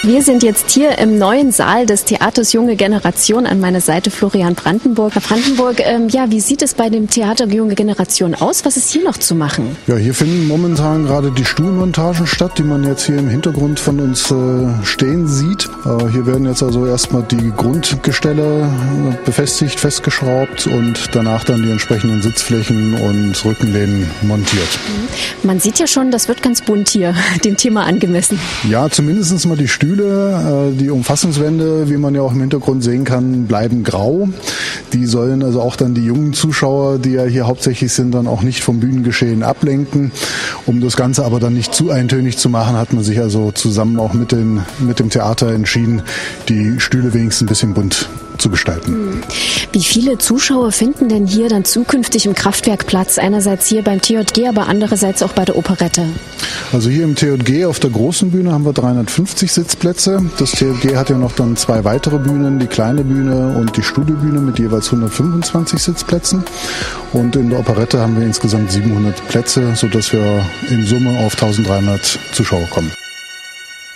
Wir sind jetzt hier im neuen Saal des Theaters Junge Generation. An meiner Seite Florian Brandenburg. Herr Brandenburg, wie sieht es bei dem Theater Junge Generation aus? Was ist hier noch zu machen? Ja, hier finden momentan gerade die Stuhlmontagen statt, die man jetzt hier im Hintergrund von uns stehen sieht. Hier werden jetzt also erstmal die Grundgestelle befestigt, festgeschraubt und danach dann die entsprechenden Sitzflächen und Rückenlehnen montiert. Man sieht ja schon, das wird ganz bunt hier, dem Thema angemessen. Ja, zumindest mal die Stühle, die Umfassungswände, wie man ja auch im Hintergrund sehen kann, bleiben grau. Die sollen also auch dann die jungen Zuschauer, die ja hier hauptsächlich sind, dann auch nicht vom Bühnengeschehen ablenken. Um das Ganze aber dann nicht zu eintönig zu machen, hat man sich also zusammen auch mit dem Theater entschieden, die Stühle wenigstens ein bisschen bunt zu gestalten. Wie viele Zuschauer finden denn hier dann zukünftig im Kraftwerk Platz? Einerseits hier beim TJG, aber andererseits auch bei der Operette. Also hier im TJG auf der großen Bühne haben wir 350 Sitzplätze. Das TJG hat ja noch dann 2 weitere Bühnen, die kleine Bühne und die Studiobühne mit jeweils 125 Sitzplätzen. Und in der Operette haben wir insgesamt 700 Plätze, sodass wir in Summe auf 1300 Zuschauer kommen.